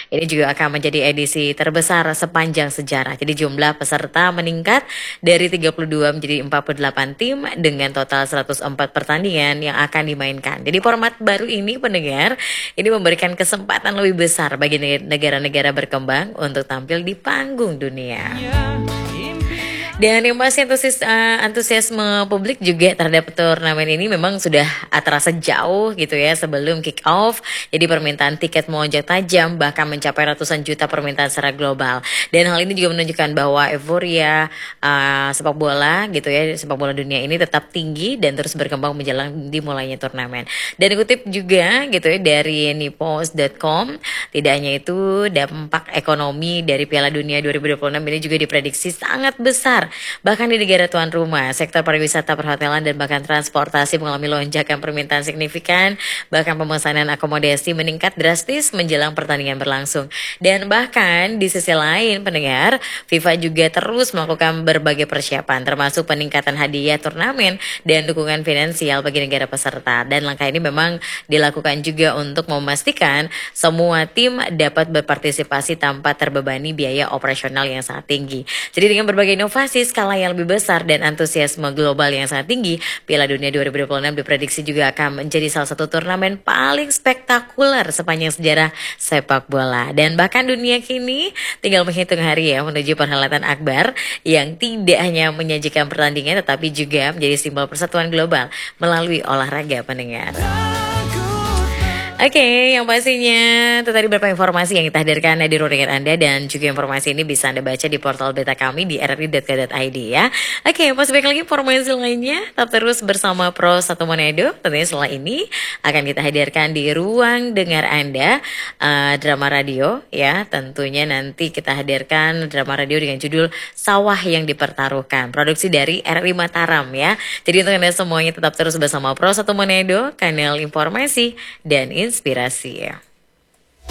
Ini juga akan menjadi edisi terbesar sepanjang sejarah. Jadi jumlah peserta meningkat dari 32 menjadi 48 tim dengan total 104 pertandingan yang akan dimainkan. Jadi format baru ini pendengar, ini memberikan kesempatan lebih besar bagi negara-negara berkembang untuk tampil di panggung dunia. Dan yang pasti antusiasme publik juga terhadap turnamen ini memang sudah terasa jauh gitu ya sebelum kick off. Jadi permintaan tiket melonjak tajam bahkan mencapai ratusan juta permintaan secara global. Dan hal ini juga menunjukkan bahwa euforia sepak bola gitu ya, sepak bola dunia ini tetap tinggi dan terus berkembang menjelang dimulainya turnamen. Dan dikutip juga gitu ya dari nipos.com, tidak hanya itu dampak ekonomi dari Piala Dunia 2026 ini juga diprediksi sangat besar. Bahkan di negara tuan rumah, sektor pariwisata, perhotelan, dan bahkan transportasi mengalami lonjakan permintaan signifikan. Bahkan pemesanan akomodasi meningkat drastis menjelang pertandingan berlangsung. Dan bahkan di sisi lain pendengar, FIFA juga terus melakukan berbagai persiapan termasuk peningkatan hadiah turnamen dan dukungan finansial bagi negara peserta. Dan langkah ini memang dilakukan juga untuk memastikan semua tim dapat berpartisipasi tanpa terbebani biaya operasional yang sangat tinggi. Jadi dengan berbagai inovasi, skala yang lebih besar dan antusiasme global yang sangat tinggi, Piala Dunia 2026 diprediksi juga akan menjadi salah satu turnamen paling spektakuler sepanjang sejarah sepak bola. Dan bahkan dunia kini tinggal menghitung hari ya menuju perhelatan akbar yang tidak hanya menyajikan pertandingan tetapi juga menjadi simbol persatuan global melalui olahraga pendengar. Oke, yang pastinya itu tadi beberapa informasi yang kita hadirkan di ruang dengar Anda dan juga informasi ini bisa Anda baca di portal berita kami di rri.co.id ya. Oke, masih banyak lagi informasi lainnya. Tetap terus bersama Pro 1 Manado. Tentunya setelah ini akan kita hadirkan di ruang dengar Anda drama radio ya. Tentunya nanti kita hadirkan drama radio dengan judul Sawah yang Dipertaruhkan. Produksi dari RRI Mataram ya. Jadi untuk Anda semuanya tetap terus bersama Pro 1 Manado, kanal informasi dan inspirasi ya.